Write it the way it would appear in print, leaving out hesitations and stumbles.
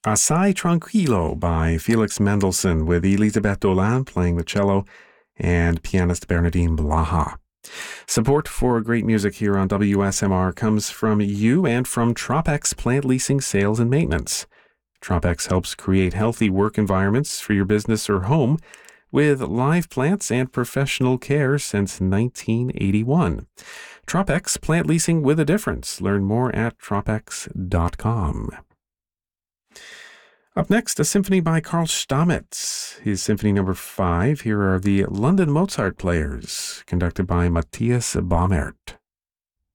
Assai Tranquillo by Felix Mendelssohn with Elisabeth Dolan playing the cello and pianist Bernardine Blaha. Support for great music here on WSMR comes from you and from Tropex Plant Leasing Sales and Maintenance. Tropex helps create healthy work environments for your business or home with live plants and professional care since 1981. Tropex Plant Leasing with a difference. Learn more at tropex.com. Up next, a symphony by Karl Stamitz, his Symphony No. 5. Here are the London Mozart Players, conducted by Matthias Baumert.